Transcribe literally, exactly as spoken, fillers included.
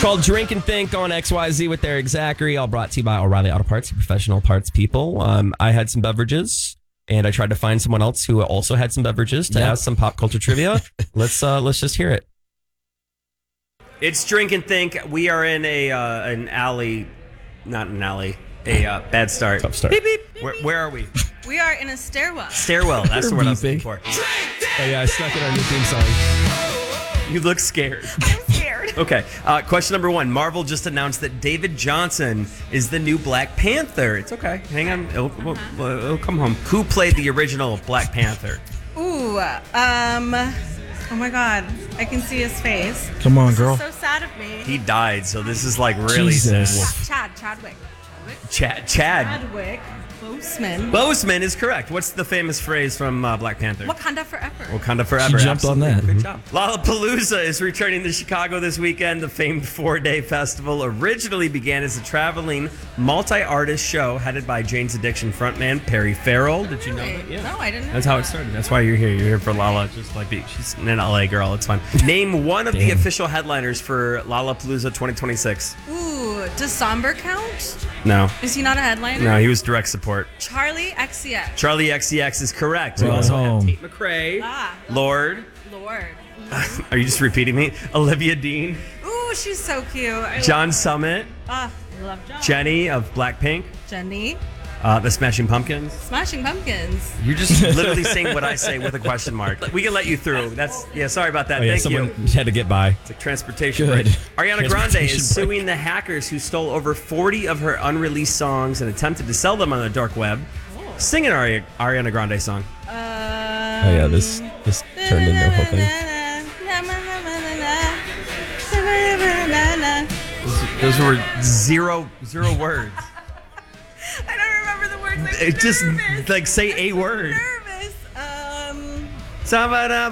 called Drink and Think on X Y Z with Eric Zachary, all brought to you by O'Reilly Auto Parts, professional parts people. Um, I had some beverages, and I tried to find someone else who also had some beverages to Yep. ask some pop culture trivia. let's uh, let's just hear it. It's Drink and Think. We are in a uh, an alley, not an alley, a uh, bad start. Tough start. Beep, beep. Where, where are we? We are in a stairwell. Stairwell. That's the word I was looking for. Oh, yeah, I stuck in our new theme song. You look scared. I'm scared. Okay, uh, question number one. Marvel just announced that David Johnson is the new Black Panther. It's okay. Hang on. It'll, it'll, it'll come home. Who played the original Black Panther? Ooh, um, oh my God, I can see his face. Come on, This girl. is so sad of me. He died, so this is like really Jesus. sad. Chad, Chadwick. Chad. Chad. Chadwick Boseman. Boseman is correct. What's the famous phrase from uh, Black Panther? Wakanda forever. Wakanda forever. She jumped on Absolutely. that. Good job. Lollapalooza is returning to Chicago this weekend. The famed four-day festival originally began as a traveling multi-artist show headed by Jane's Addiction frontman Perry Farrell. Did you know that? Really? No, I didn't know That's how it that. started. That's why you're here. You're here for Lala. Just like be- she's an L A girl. It's fine. Name one of the Damn. official headliners for Lollapalooza twenty twenty-six. Ooh, does Somber count? No. Is he not a headliner? No, he was direct support. Charlie X C X. Charlie X C X is correct. Bring We us also have home. Tate McRae, Ah, Lord. Lord. Are you just repeating me? Olivia Dean, Ooh, she's so cute. I John love, Summit, ah, I love John. Jenny of Blackpink, Jenny. uh, the Smashing Pumpkins. Smashing Pumpkins. You're just literally saying what I say with a question mark. We can let you through. That's yeah. Sorry about that. Oh, yeah, Thank someone you. had to get by. It's a transportation Good. break. Ariana Grande Transportation is break. suing the hackers who stole over forty of her unreleased songs and attempted to sell them on the dark web. Sing an Ari- Ariana Grande song. Um, Oh, yeah, this this turned into a whole thing. Those were zero zero words. I don't remember the words. I'm It just nervous. like say a word. nervous. Um. Somebody